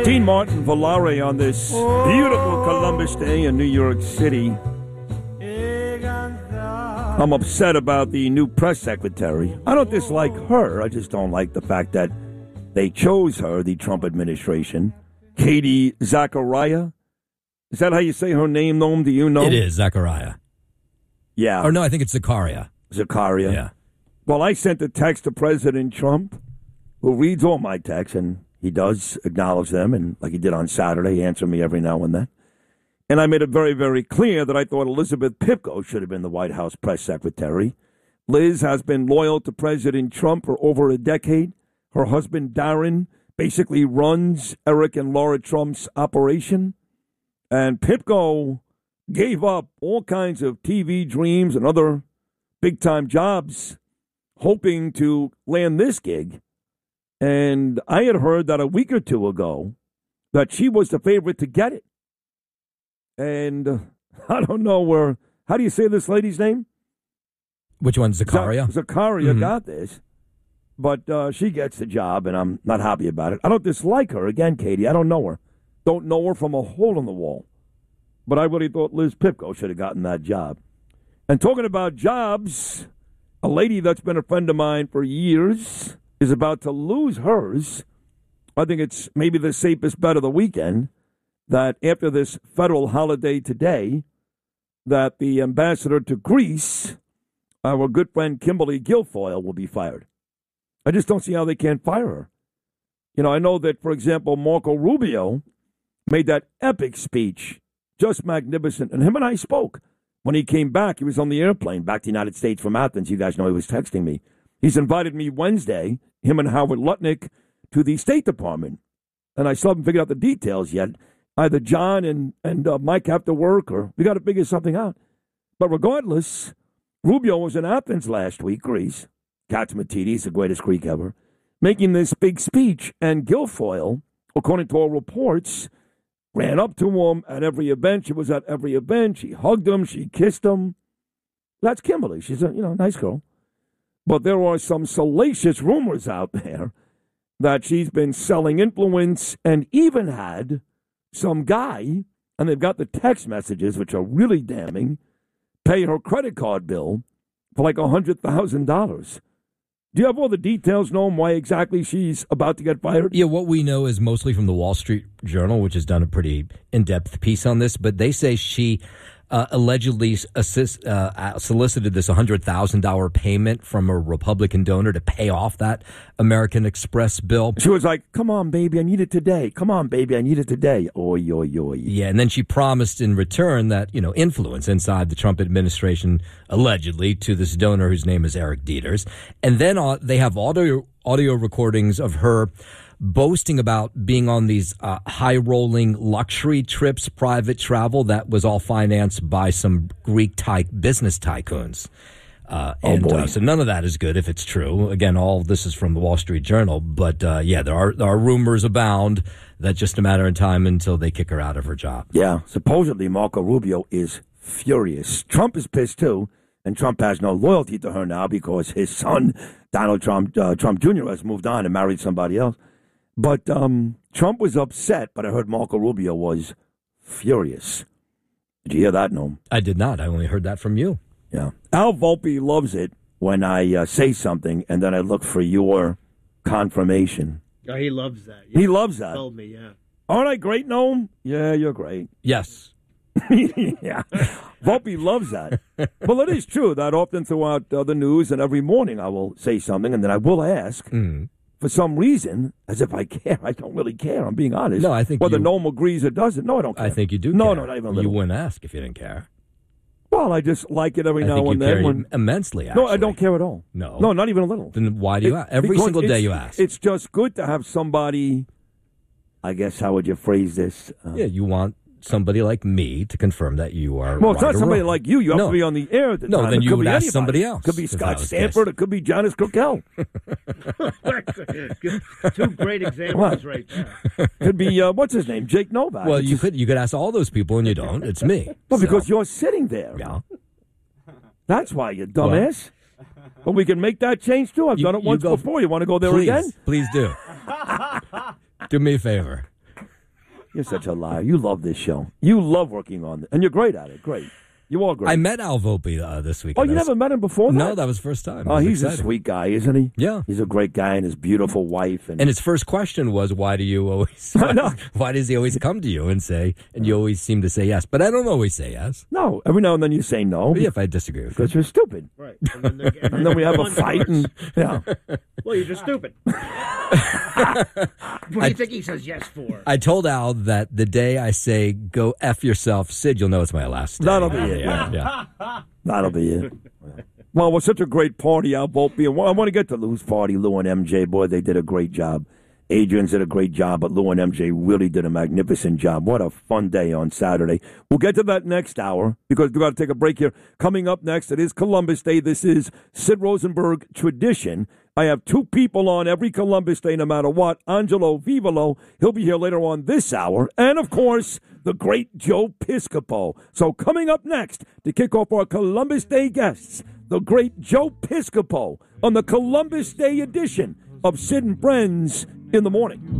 Dean Martin Valare on this beautiful Columbus Day in New York City. I'm upset about the new press secretary. I don't dislike her. I just don't like the fact that they chose her, the Trump administration. Katie Zachariah. Is that how you say her name, Noam? Do you know? It is, Zachariah. Yeah. Or no, I think it's Zakaria. Zakaria. Yeah. Well, I sent a text to President Trump, who reads all my texts, and he does acknowledge them, and like he did on Saturday, answer me every now and then. And I made it very, very clear that I thought Elizabeth Pipko should have been the White House press secretary. Liz has been loyal to President Trump for over a decade. Her husband, Darren, basically runs Eric and Laura Trump's operation. And Pipko gave up all kinds of TV dreams and other big-time jobs, hoping to land this gig. And I had heard that a week or two ago that she was the favorite to get it. And I don't know where, how do you say this lady's name? Which one, Zakaria? Zakaria got this. But she gets the job, and I'm not happy about it. I don't dislike her. Again, Katie, I don't know her. Don't know her from a hole in the wall. But I really thought Liz Pipko should have gotten that job. And talking about jobs, a lady that's been a friend of mine for years is about to lose hers. I think it's maybe the safest bet of the weekend that after this federal holiday today, that the ambassador to Greece, our good friend Kimberly Guilfoyle, will be fired. I just don't see how they can't fire her. You know, I know that, for example, Marco Rubio made that epic speech, just magnificent, and him and I spoke. When he came back, he was on the airplane back to the United States from Athens. You guys know he was texting me. He's invited me Wednesday, him and Howard Lutnick, to the State Department. And I still haven't figured out the details yet. Either John and Mike have to work, or we got to figure something out. But regardless, Rubio was in Athens last week, Greece. Katsimatidis, the greatest Greek ever, making this big speech. And Guilfoyle, according to all reports, ran up to him at every event. She was at every event. She hugged him. She kissed him. That's Kimberly. She's a nice girl. But there are some salacious rumors out there that she's been selling influence and even had some guy, and they've got the text messages, which are really damning, pay her credit card bill for like $100,000. Do you have all the details, Noam, why exactly she's about to get fired? Yeah, what we know is mostly from the Wall Street Journal, which has done a pretty in-depth piece on this, but they say she allegedly solicited this $100,000 payment from a Republican donor to pay off that American Express bill. She was like, come on, baby, I need it today. Come on, baby, I need it today. Oy, oy, oy. Yeah, and then she promised in return that, influence inside the Trump administration, allegedly, to this donor whose name is Eric Dieters. And then they have audio recordings of her boasting about being on these high-rolling luxury trips, private travel that was all financed by some Greek business tycoons. So none of that is good if it's true. Again, all this is from the Wall Street Journal. But, there are rumors abound that just a matter of time until they kick her out of her job. Yeah, supposedly Marco Rubio is furious. Trump is pissed, too. And Trump has no loyalty to her now because his son, Donald Trump Jr., has moved on and married somebody else. But Trump was upset, but I heard Marco Rubio was furious. Did you hear that, Noam? I did not. I only heard that from you. Yeah. Al Volpe loves it when I say something, and then I look for your confirmation. Oh, he loves that. Yeah. He loves that. He told me, yeah. Aren't I great, Noam? Yeah, you're great. Yes. Yeah. Volpe loves that. Well, it is true that often throughout the news and every morning I will say something, and then I will ask. For some reason, as if I care. I don't really care. I'm being honest. No, I think whether Noam agrees or doesn't. No, I don't care. I think you do No, care. no, not even a little. You wouldn't ask if you didn't care. Well, I just like it every now and then. I think you care immensely, actually. No, I don't care at all. No. No, not even a little. Then why do you ask? Every single day you ask. It's just good to have somebody, I guess, how would you phrase this? You want somebody like me to confirm that you are Well, it's right not or somebody wrong. like you. You have to be on the air at the time. No, then it you could would be ask anybody. somebody else. It could be Scott Stanford. It could be Janice Cookell. Two great examples right there. Could be, what's his name? Jake Novak. Well, you could ask all those people, and you don't. It's me. Well, because you're sitting there. Yeah. That's why, you dumbass. But we can make that change, too. I've done it once before. You want to go there again? Please do. Do me a favor. You're such a liar. You love this show. You love working on it. And you're great at it. Great. You are great. I met Al Volpe this week. Oh, you never met him before that? No, that was the first time. Oh, he's a sweet guy, isn't he? Yeah. He's a great guy and his beautiful wife. And his first question was, why do you always, why does he always come to you and say, and you always seem to say yes, but I don't always say yes. No, every now and then you say no. Yeah, if I disagree with you. Because you're stupid. Right. And then we have a fight. And, yeah. Well, you're just stupid. What do you think he says yes for? I told Al that the day I say, go F yourself, Sid, you'll know it's my last day. That'll be it. Yeah. That'll be it. Well, it was such a great party, Al Volpe. I want to get to Lou's party, Lou and MJ. Boy, they did a great job. Adrian's did a great job, but Lou and MJ really did a magnificent job. What a fun day on Saturday. We'll get to that next hour because we've got to take a break here. Coming up next, it is Columbus Day. This is Sid Rosenberg tradition. I have two people on every Columbus Day, no matter what. Angelo Vivolo, he'll be here later on this hour. And, of course, the great Joe Piscopo. So coming up next to kick off our Columbus Day guests, the great Joe Piscopo on the Columbus Day edition of Sid and Friends in the Morning.